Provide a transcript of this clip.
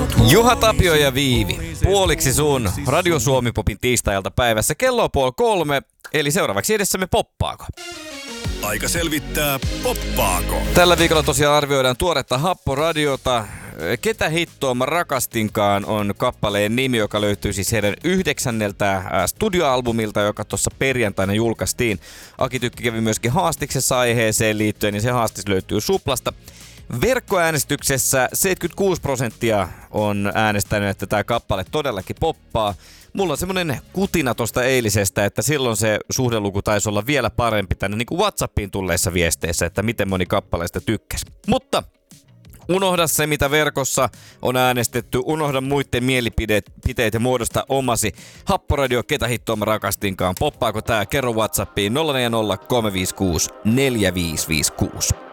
Juha Tapio ja Viivi. Puoliksi sun Radio Suomi Popin tiistailta päivässä. Kello on 2:30, eli seuraavaksi edessämme Poppaako. Aika selvittää, poppaako. Tällä viikolla tosiaan arvioidaan tuoretta Happoradiota. Ketä hittoa mä rakastinkaan on kappaleen nimi, joka löytyy siis heidän 9. studioalbumilta, joka tuossa perjantaina julkaistiin. Aki Tykki kävi myöskin haastiksessa aiheeseen liittyen, niin se haastis löytyy Suplasta. Verkkoäänestyksessä 76% on äänestänyt, että tämä kappale todellakin poppaa. Mulla on semmonen kutina tosta eilisestä, että silloin se suhdeluku taisi olla vielä parempi tänne niin kuin WhatsAppiin tulleissa viesteissä, että miten moni kappaleesta tykkäsi. Mutta unohda se, mitä verkossa on äänestetty, unohda muiden mielipiteet ja muodosta omasi. Happoradio, ketä hittoa mä rakastinkaan. Poppaako tää? Kerro WhatsAppiin 040 356 4556.